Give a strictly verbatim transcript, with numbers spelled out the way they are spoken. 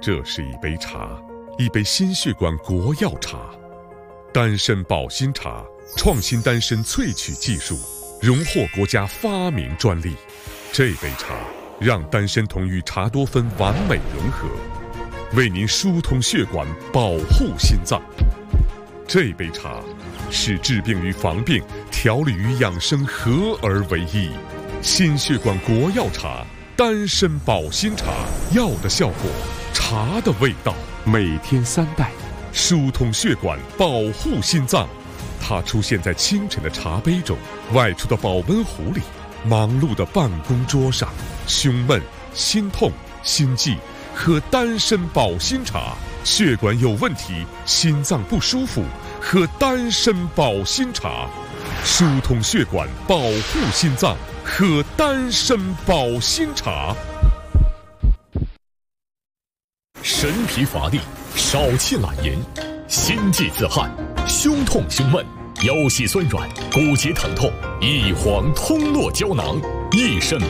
这是一杯茶，一杯心血管国药茶，丹参保心茶，创新丹参萃取技术，荣获国家发明专利。这杯茶让丹参酮与茶多酚完美融合，为您疏通血管，保护心脏。这杯茶是治病与防病、调理与养生合而为一。心血管国药茶，丹参保心茶，药的效果，茶的味道。每天三袋，疏通血管，保护心脏。它出现在清晨的茶杯中，外出的保温壶里，忙碌的办公桌上。胸闷、心痛、心悸，喝丹参保心茶。血管有问题，心脏不舒服，喝丹参保心茶。疏通血管，保护心脏，喝丹参保心茶。 神疲乏力，少气懒言，心悸自汗，胸痛胸闷，腰膝酸软，骨节疼痛，一黄通络胶囊，益肾